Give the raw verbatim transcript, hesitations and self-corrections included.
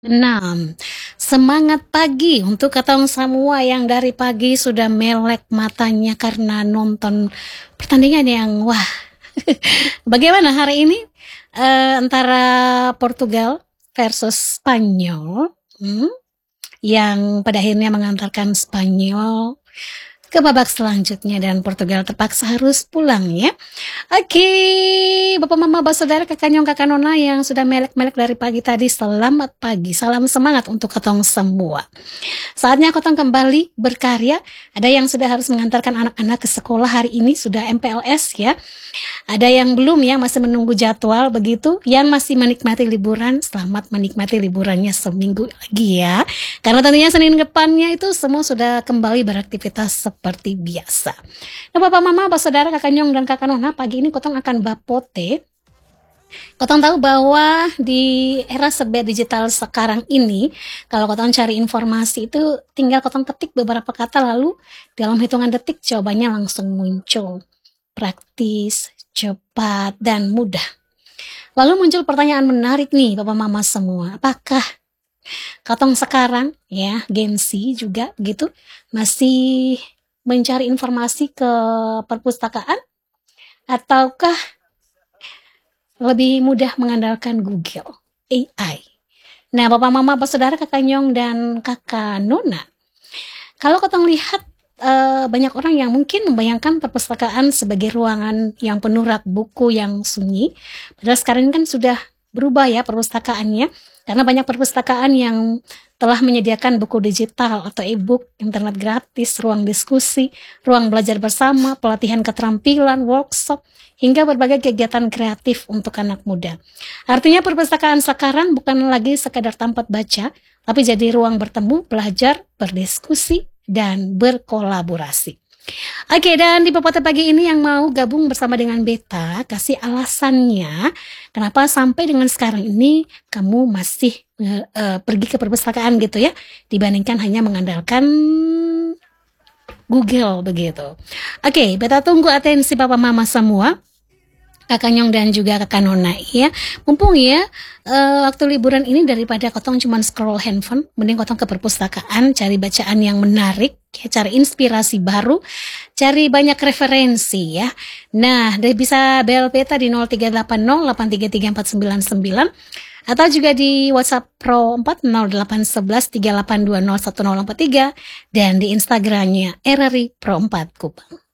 enam. Semangat pagi untuk ketong semua yang dari pagi sudah melek matanya karena nonton pertandingan yang wah. Bagaimana hari ini eh, antara Portugal versus Spanyol, hmm, yang pada akhirnya mengantarkan Spanyol ke babak selanjutnya dan Portugal terpaksa harus pulang ya. Oke, Bapak Mama, Bapak Saudara, Kakak Nyong, Kakak Nona yang sudah melek-melek dari pagi tadi, selamat pagi, salam semangat untuk ketong semua. Saatnya ketong kembali berkarya. Ada yang sudah harus mengantarkan anak-anak ke sekolah hari ini, sudah M P L S ya. Ada yang belum ya, masih menunggu jadwal begitu. Yang masih menikmati liburan, selamat menikmati liburannya seminggu lagi ya. Karena tentunya Senin depannya itu semua sudah kembali beraktivitas seperti biasa. Nah, Bapak Mama, Bapak Saudara, Kakak Nyong dan Kakak Nona, pagi ini Kotong akan bapote. Kotong tahu bahwa di era serba digital sekarang ini, kalau Kotong cari informasi itu tinggal Kotong ketik beberapa kata lalu dalam hitungan detik jawabannya langsung muncul. Praktis, cepat, dan mudah. Lalu muncul pertanyaan menarik nih Bapak Mama semua. Apakah Kotong sekarang ya, Gen Z juga gitu, masih mencari informasi ke perpustakaan ataukah lebih mudah mengandalkan Google, A I? Nah, Bapak Mama, Bapak Saudara, Kakak Nyong dan Kakak Nona, kalau Kotong lihat uh, banyak orang yang mungkin membayangkan perpustakaan sebagai ruangan yang penuh rak buku yang sunyi. Padahal sekarang kan sudah berubah ya perpustakaannya, karena banyak perpustakaan yang telah menyediakan buku digital atau e-book, internet gratis, ruang diskusi, ruang belajar bersama, pelatihan keterampilan, workshop, hingga berbagai kegiatan kreatif untuk anak muda. Artinya perpustakaan sekarang bukan lagi sekadar tempat baca, tapi jadi ruang bertemu, belajar, berdiskusi, dan berkolaborasi. Oke, dan di Popote pagi ini yang mau gabung bersama dengan Beta, kasih alasannya kenapa sampai dengan sekarang ini kamu masih uh, uh, pergi ke perpustakaan gitu ya, dibandingkan hanya mengandalkan Google begitu. Oke, Beta tunggu atensi Papa Mama semua, Kakak Nyong dan juga Kakak Nona ya. Mumpung ya uh, waktu liburan ini daripada kotong cuma scroll handphone, mending kotong ke perpustakaan cari bacaan yang menarik ya, cari inspirasi baru, cari banyak referensi ya. Nah, dari bisa bel Beta di nol tiga delapan nol delapan tiga tiga empat sembilan sembilan atau juga di WhatsApp Pro empat nol delapan satu satu tiga delapan dua nol satu nol empat tiga dan di Instagramnya R R I Pro empat Kupang.